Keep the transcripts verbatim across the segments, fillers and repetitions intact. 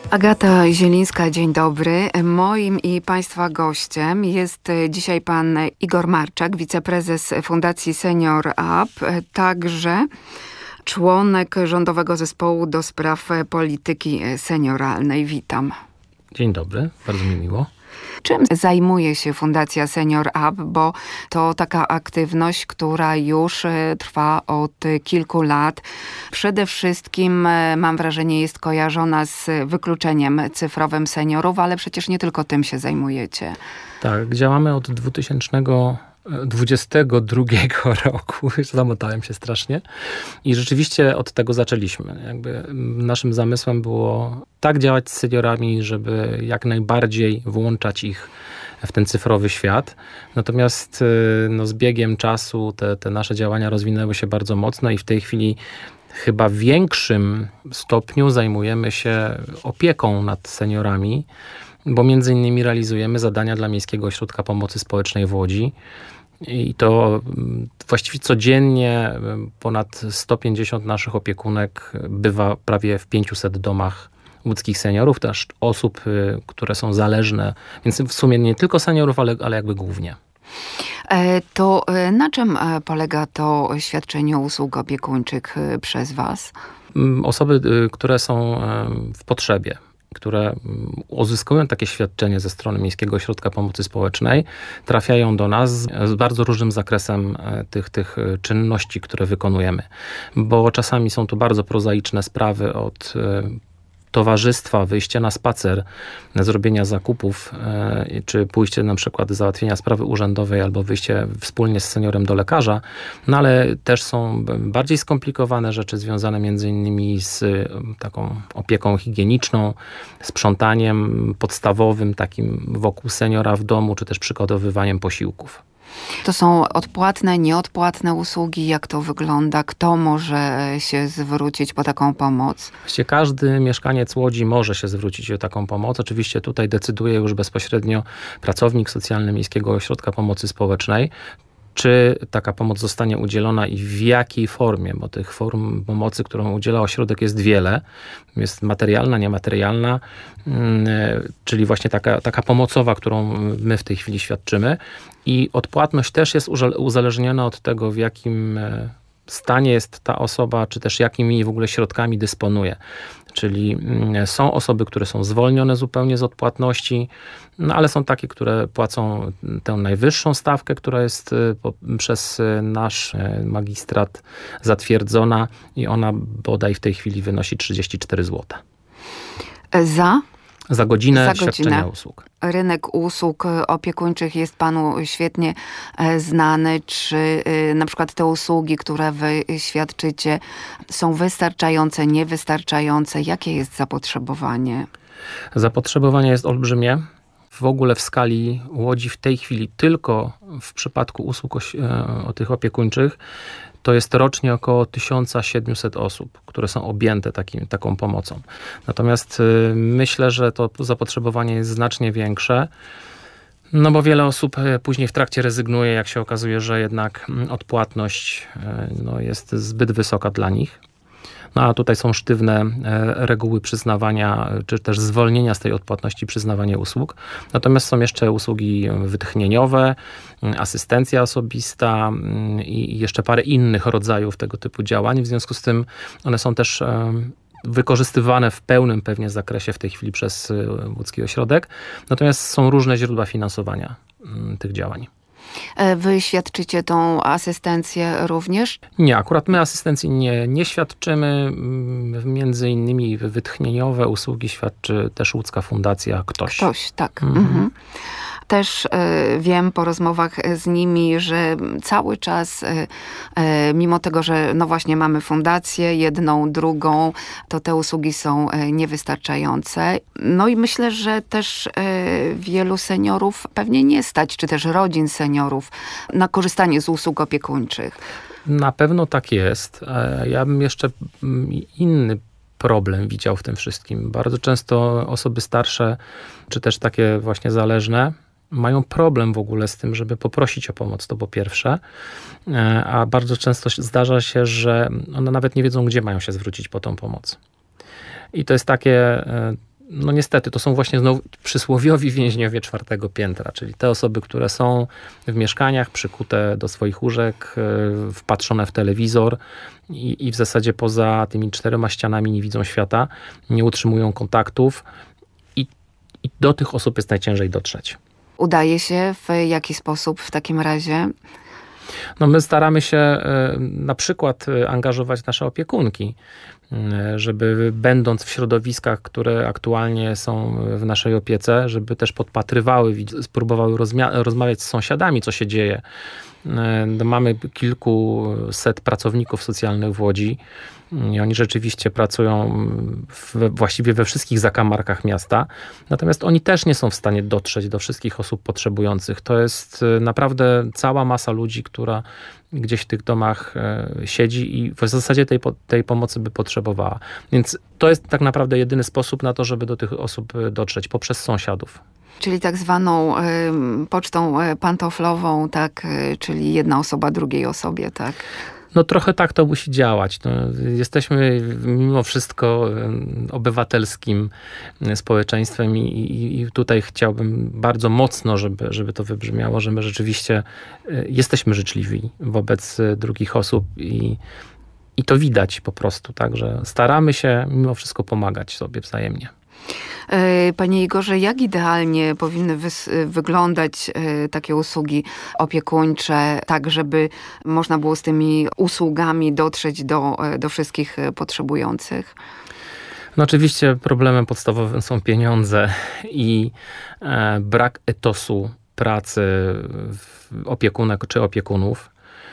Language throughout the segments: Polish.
Agata Zielińska, dzień dobry. Moim i Państwa gościem jest dzisiaj pan Igor Marczak, wiceprezes Fundacji Senior Up, także członek Rządowego Zespołu do Spraw Polityki Senioralnej. Witam. Dzień dobry, bardzo mi miło. Czym zajmuje się Fundacja Senior Up? Bo to taka aktywność, która już trwa od kilku lat. Przede wszystkim, mam wrażenie, jest kojarzona z wykluczeniem cyfrowym seniorów, ale przecież nie tylko tym się zajmujecie. Tak, działamy od dwa tysiące dwudziestego drugiego roku. Zamotałem się strasznie. I rzeczywiście od tego zaczęliśmy. Jakby naszym zamysłem było tak działać z seniorami, żeby jak najbardziej włączać ich w ten cyfrowy świat. Natomiast no, z biegiem czasu te, te nasze działania rozwinęły się bardzo mocno i w tej chwili chyba w większym stopniu zajmujemy się opieką nad seniorami, bo między innymi realizujemy zadania dla Miejskiego Ośrodka Pomocy Społecznej w Łodzi. I to właściwie codziennie ponad sto pięćdziesiąt naszych opiekunek bywa prawie w pięciuset domach łódzkich seniorów, też osób, które są zależne, więc w sumie nie tylko seniorów, ale, ale jakby głównie. To na czym polega to świadczenie usług opiekuńczych przez Was? Osoby, które są w potrzebie, które uzyskują takie świadczenie ze strony Miejskiego Ośrodka Pomocy Społecznej, trafiają do nas z bardzo różnym zakresem tych, tych czynności, które wykonujemy. Bo czasami są to bardzo prozaiczne sprawy od towarzystwa, wyjście na spacer, zrobienia zakupów, czy pójście na przykład załatwienia sprawy urzędowej albo wyjście wspólnie z seniorem do lekarza, no ale też są bardziej skomplikowane rzeczy związane między innymi z taką opieką higieniczną, sprzątaniem podstawowym takim wokół seniora w domu, czy też przygotowywaniem posiłków. To są odpłatne, nieodpłatne usługi? Jak to wygląda? Kto może się zwrócić po taką pomoc? Właściwie każdy mieszkaniec Łodzi może się zwrócić o taką pomoc. Oczywiście tutaj decyduje już bezpośrednio pracownik socjalny Miejskiego Ośrodka Pomocy Społecznej, czy taka pomoc zostanie udzielona i w jakiej formie, bo tych form pomocy, którą udziela ośrodek, jest wiele. Jest materialna, niematerialna, czyli właśnie taka, taka pomocowa, którą my w tej chwili świadczymy. I odpłatność też jest uzależniona od tego, w jakim stanie jest ta osoba, czy też jakimi w ogóle środkami dysponuje. Czyli są osoby, które są zwolnione zupełnie z odpłatności, no ale są takie, które płacą tę najwyższą stawkę, która jest przez nasz magistrat zatwierdzona i ona bodaj w tej chwili wynosi trzydzieści cztery złote. Za? Za godzinę, Za godzinę świadczenia usług. Rynek usług opiekuńczych jest panu świetnie znany. Czy na przykład te usługi, które wy świadczycie, są wystarczające, niewystarczające? Jakie jest zapotrzebowanie? Zapotrzebowanie jest olbrzymie. W ogóle w skali Łodzi w tej chwili tylko w przypadku usług o, o tych opiekuńczych to jest rocznie około tysiąc siedemset osób, które są objęte takim, taką pomocą. Natomiast y, myślę, że to zapotrzebowanie jest znacznie większe, no bo wiele osób później w trakcie rezygnuje, jak się okazuje, że jednak odpłatność y, no, jest zbyt wysoka dla nich. No a tutaj są sztywne reguły przyznawania, czy też zwolnienia z tej odpłatności przyznawania usług. Natomiast są jeszcze usługi wytchnieniowe, asystencja osobista i jeszcze parę innych rodzajów tego typu działań. W związku z tym one są też wykorzystywane w pełnym pewnie zakresie w tej chwili przez łódzki ośrodek. Natomiast są różne źródła finansowania tych działań. Wy świadczycie tą asystencję również? Nie, akurat my asystencji nie, nie świadczymy. Między innymi wytchnieniowe usługi świadczy też łódzka fundacja Ktoś. Ktoś, tak. Mhm. Mhm. Też y, wiem po rozmowach z nimi, że cały czas, y, y, mimo tego, że no właśnie mamy fundację, jedną, drugą, to te usługi są y, niewystarczające. No i myślę, że też y, wielu seniorów pewnie nie stać, czy też rodzin seniorów na korzystanie z usług opiekuńczych. Na pewno tak jest. Ja bym jeszcze inny problem widział w tym wszystkim. Bardzo często osoby starsze, czy też takie właśnie zależne, mają problem w ogóle z tym, żeby poprosić o pomoc, to po pierwsze, a bardzo często zdarza się, że one nawet nie wiedzą, gdzie mają się zwrócić po tą pomoc. I to jest takie no niestety, to są właśnie znowu przysłowiowi więźniowie czwartego piętra, czyli te osoby, które są w mieszkaniach przykute do swoich łóżek, wpatrzone w telewizor i, i w zasadzie poza tymi czterema ścianami nie widzą świata, nie utrzymują kontaktów i, i do tych osób jest najciężej dotrzeć. Udaje się w jaki sposób w takim razie? No my staramy się na przykład angażować nasze opiekunki, żeby będąc w środowiskach, które aktualnie są w naszej opiece, żeby też podpatrywały, spróbowały rozmia- rozmawiać z sąsiadami, co się dzieje. No mamy kilkuset pracowników socjalnych w Łodzi i oni rzeczywiście pracują w, właściwie we wszystkich zakamarkach miasta, natomiast oni też nie są w stanie dotrzeć do wszystkich osób potrzebujących. To jest naprawdę cała masa ludzi, która gdzieś w tych domach siedzi i w zasadzie tej, tej pomocy by potrzebowała. Więc to jest tak naprawdę jedyny sposób na to, żeby do tych osób dotrzeć, poprzez sąsiadów. Czyli tak zwaną y, pocztą pantoflową, tak, y, czyli jedna osoba drugiej osobie, tak? No trochę tak to musi działać. No, jesteśmy mimo wszystko obywatelskim społeczeństwem i, i, i tutaj chciałbym bardzo mocno, żeby, żeby to wybrzmiało, że my rzeczywiście jesteśmy życzliwi wobec drugich osób i, i to widać po prostu, tak, że staramy się mimo wszystko pomagać sobie wzajemnie. Panie Igorze, jak idealnie powinny wys- wyglądać takie usługi opiekuńcze, tak żeby można było z tymi usługami dotrzeć do, do wszystkich potrzebujących? No oczywiście problemem podstawowym są pieniądze i e, brak etosu pracy opiekunek czy opiekunów.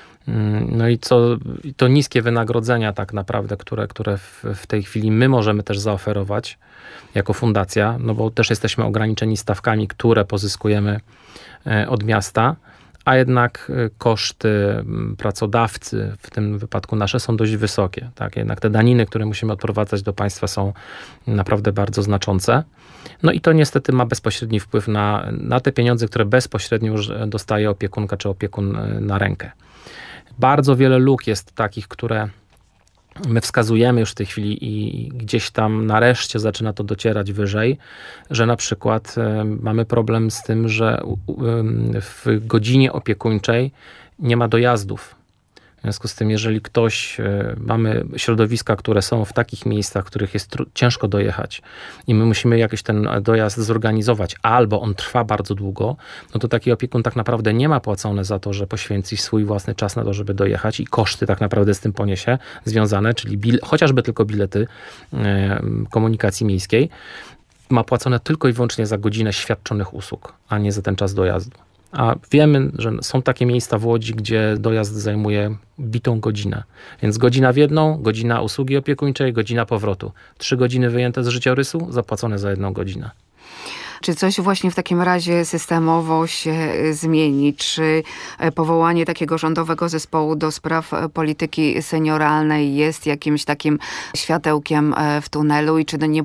No i co, to niskie wynagrodzenia tak naprawdę, które, które w, w tej chwili my możemy też zaoferować jako fundacja, no bo też jesteśmy ograniczeni stawkami, które pozyskujemy od miasta, a jednak koszty pracodawcy, w tym wypadku nasze, są dość wysokie. Tak? Jednak te daniny, które musimy odprowadzać do państwa, są naprawdę bardzo znaczące. No i to niestety ma bezpośredni wpływ na, na te pieniądze, które bezpośrednio już dostaje opiekunka czy opiekun na rękę. Bardzo wiele luk jest takich, które my wskazujemy już w tej chwili i gdzieś tam nareszcie zaczyna to docierać wyżej, że na przykład mamy problem z tym, że w godzinie opiekuńczej nie ma dojazdów. W związku z tym, jeżeli ktoś, mamy środowiska, które są w takich miejscach, w których jest tru- ciężko dojechać i my musimy jakiś ten dojazd zorganizować, albo on trwa bardzo długo, no to taki opiekun tak naprawdę nie ma płacone za to, że poświęci swój własny czas na to, żeby dojechać i koszty tak naprawdę z tym poniesie związane, czyli bil- chociażby tylko bilety e, komunikacji miejskiej, ma płacone tylko i wyłącznie za godzinę świadczonych usług, a nie za ten czas dojazdu. A wiemy, że są takie miejsca w Łodzi, gdzie dojazd zajmuje bitą godzinę. Więc godzina w jedną, godzina usługi opiekuńczej, godzina powrotu. Trzy godziny wyjęte z życiorysu, zapłacone za jedną godzinę. Czy coś właśnie w takim razie systemowo się zmieni? Czy powołanie takiego rządowego zespołu do spraw polityki senioralnej jest jakimś takim światełkiem w tunelu i czy nie